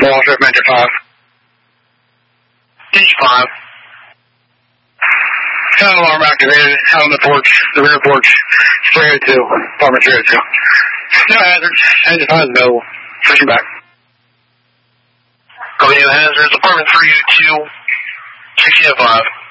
Walter, Major 5. Engine 5. Sound alarm activated. Out on the porch, the rear porch. 302. Apartment 302. No hazards. Engine 5 is available. Pushing back. Copy, no hazards. Apartment 302. 1605.